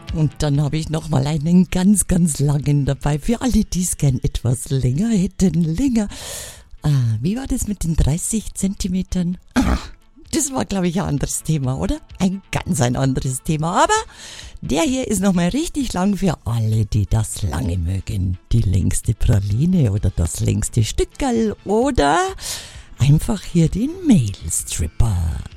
Und dann habe ich nochmal einen ganz, ganz langen dabei. Für alle, die es gern etwas länger hätten. Länger. Wie war das mit den 30 Zentimetern? Das war, glaube ich, ein anderes Thema, oder? Ein anderes Thema. Aber der hier ist nochmal richtig lang für alle, die das lange mögen. Die längste Praline oder das längste Stückerl oder einfach hier den Mailstripper.